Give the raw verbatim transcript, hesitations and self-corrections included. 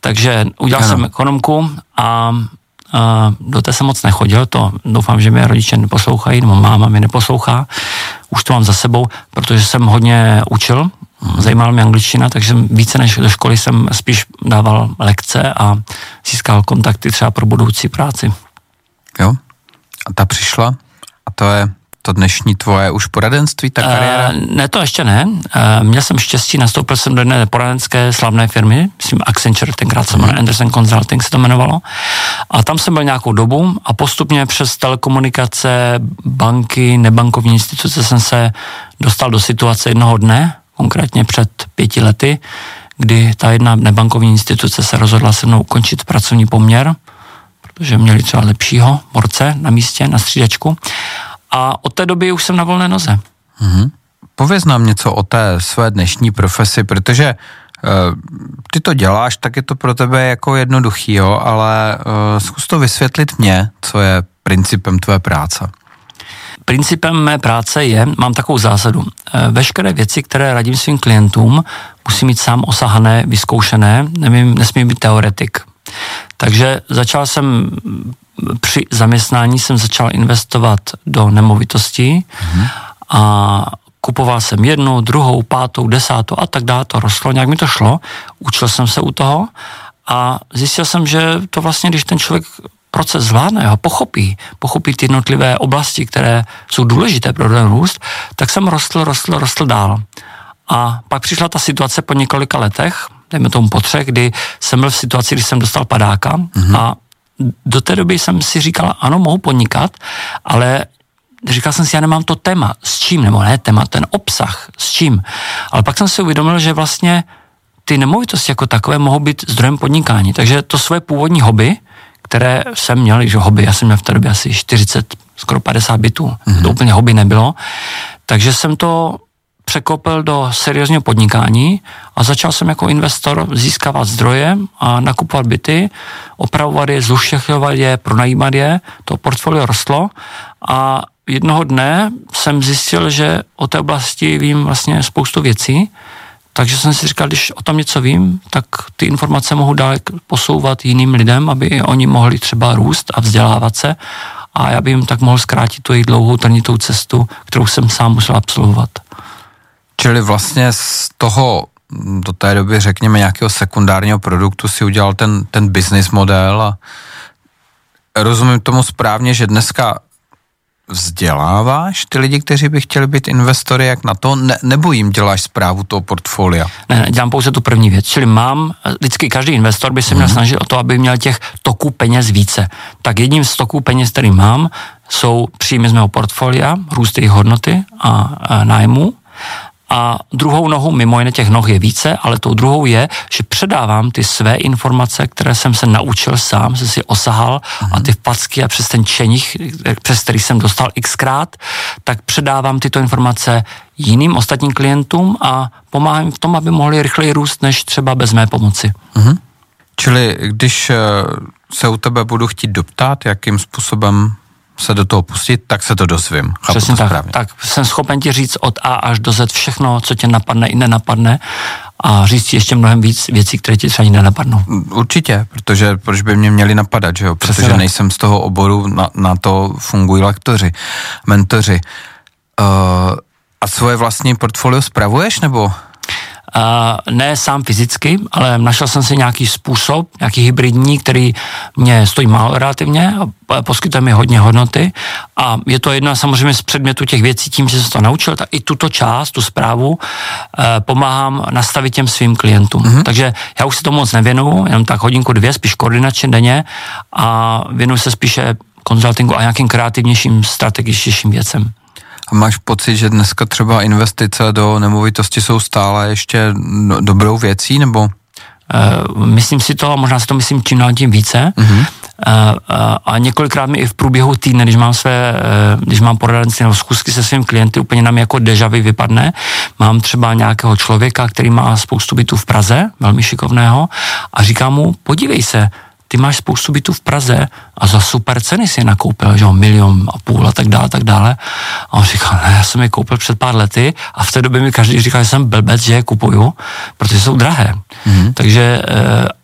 Takže udělal ano. jsem ekonomku a Uh, do té jsem moc nechodil, to doufám, že mě rodiče neposlouchají, nebo máma mě neposlouchá, už to mám za sebou, protože jsem hodně učil, zajímala mě angličtina, takže více než do školy jsem spíš dával lekce a získal kontakty třeba pro budoucí práci. Jo, a ta přišla a to je to dnešní tvoje už poradenství, ta kariéra? Uh, ne, to ještě ne. Uh, měl jsem štěstí, nastoupil jsem do jedné poradenské slavné firmy, myslím Accenture, tenkrát se jmenoval, Anderson Consulting se to jmenovalo. A tam jsem byl nějakou dobu a postupně přes telekomunikace, banky, nebankovní instituce jsem se dostal do situace jednoho dne, konkrétně před pěti lety, kdy ta jedna nebankovní instituce se rozhodla se mnou ukončit pracovní poměr, protože měli třeba lepšího borce na místě, na střídačku. A od té doby už jsem na volné noze. Mm-hmm. Pověz nám něco o té své dnešní profesi, protože e, ty to děláš, tak je to pro tebe jako jednoduchý, jo, ale e, zkus to vysvětlit mě, co je principem tvé práce. Principem mé práce je, mám takovou zásadu, e, veškeré věci, které radím svým klientům, musí mít sám osahané, vyzkoušené, nevím, nesmí být teoretik. Takže začal jsem při zaměstnání jsem začal investovat do nemovitostí mm. a kupoval jsem jednu, druhou, pátou, desátou a tak dále, to rostlo, nějak mi to šlo, učil jsem se u toho a zjistil jsem, že to vlastně, když ten člověk proces zvládne, ho pochopí, pochopí ty jednotlivé oblasti, které jsou důležité pro ten růst, tak jsem rostl, rostl, rostl dál. A pak přišla ta situace po několika letech, dejme tomu po třech, kdy jsem byl v situaci, kdy jsem dostal padáka mm. a do té doby jsem si říkal, ano, mohu podnikat, ale říkal jsem si, já nemám to téma, s čím, nebo ne téma, ten obsah, s čím. Ale pak jsem si uvědomil, že vlastně ty nemovitosti jako takové mohou být zdrojem podnikání. Takže to svoje původní hobby, které jsem měl, že hobby, já jsem měl v té době asi čtyřicet, skoro padesát bytů, mm-hmm. to úplně hobby nebylo, takže jsem to překopil do seriózního podnikání a začal jsem jako investor získávat zdroje a nakupovat byty, opravovat je, zlušťachovat je, pronajímat je, to portfolio rostlo a jednoho dne jsem zjistil, že o té oblasti vím vlastně spoustu věcí, takže jsem si říkal, když o tom něco vím, tak ty informace mohu dál posouvat jiným lidem, aby oni mohli třeba růst a vzdělávat se a já bych jim tak mohl zkrátit tu jejich dlouhou trnitou cestu, kterou jsem sám musel absolvovat. Čili vlastně z toho do té doby, řekněme, nějakého sekundárního produktu si udělal ten, ten business model a rozumím tomu správně, že dneska vzděláváš ty lidi, kteří by chtěli být investory, jak na to, ne, nebo jim děláš správu toho portfolia? Ne, ne, dělám pouze tu první věc, čili mám, vždycky každý investor by se měl hmm. snažit o to, aby měl těch toků peněz více. Tak jedním z toků peněz, který mám, jsou příjmy z mého portfolia, růst jejich hodnoty a, a nájmu. A druhou nohou, mimo jiné těch noh je více, ale tou druhou je, že předávám ty své informace, které jsem se naučil sám, jsem si osahal mm-hmm. a ty facky a přes ten čenich, přes který jsem dostal xkrát, tak předávám tyto informace jiným ostatním klientům a pomáhám v tom, aby mohli rychleji růst, než třeba bez mé pomoci. Mm-hmm. Čili když se u tebe budu chtít doptat, jakým způsobem se do toho pustit, tak se to dozvím. Přesně tak, tak jsem schopen ti říct od A až do Z všechno, co tě napadne i nenapadne a říct ti ještě mnohem víc věcí, které ti třeba ani nenapadnou. Určitě, protože proč by mě měli napadat, že jo? Protože Přesně nejsem z toho oboru, na, na to fungují lektoři, mentoři. Uh, a svoje vlastní portfolio spravuješ, nebo? Uh, ne sám fyzicky, ale našel jsem si nějaký způsob, nějaký hybridní, který mě stojí málo relativně a poskytuje mi hodně hodnoty a je to jedna samozřejmě z předmětů těch věcí tím, že jsem to naučil, tak i tuto část, tu správu uh, pomáhám nastavit těm svým klientům. Mm-hmm. Takže já už si to moc nevěnuju, jenom tak hodinku dvě, spíš koordinačně denně a věnuju se spíše konzultingu a nějakým kreativnějším, strategičtějším věcem. A máš pocit, že dneska třeba investice do nemovitosti jsou stále ještě dobrou věcí, nebo? Uh, myslím si to, možná si to myslím čím dál tím více. Uh-huh. Uh, uh, a několikrát mi i v průběhu týdne, když mám své, uh, když mám poradenství nebo zkusky se svým klienty, úplně nám jako déjà vu vypadne. Mám třeba nějakého člověka, který má spoustu bytů v Praze, velmi šikovného, a říkám mu, podívej se, ty máš spoustu bytů v Praze a za super ceny si je nakoupil, že jo, milion a půl a tak dále, tak dále. A on říkal, ne, já jsem je koupil před pár lety a v té době mi každý říkal, že jsem blbec, že je kupuju, protože jsou drahé. Mm-hmm. Takže